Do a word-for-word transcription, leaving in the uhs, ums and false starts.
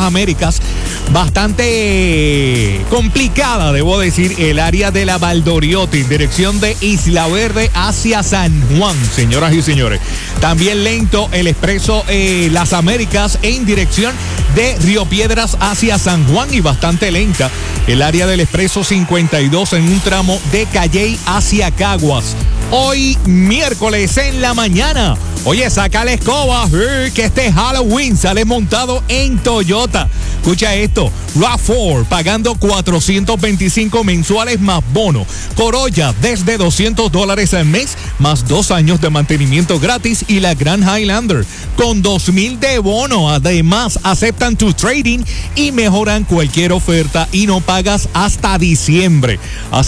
Américas. Bastante complicada, debo decir, el área de la Valdoriotti, en dirección de Isla Verde hacia San Juan, señoras y señores. También lento el expreso eh, Las Américas en dirección de Río Piedras hacia San Juan, y bastante lenta el área del expreso cincuenta y dos en un tramo de Calley hacia Caguas. Hoy miércoles en la mañana, oye, saca la escoba, eh, que este Halloween sale montado en Toyota. Escucha esto, RAV cuatro pagando cuatrocientos veinticinco mensuales más bono. Corolla desde doscientos dólares al mes, más dos años de mantenimiento gratis, y la Grand Highlander con dos mil de bono. Además, aceptan tu trading y mejoran cualquier oferta y no pagas hasta diciembre. Así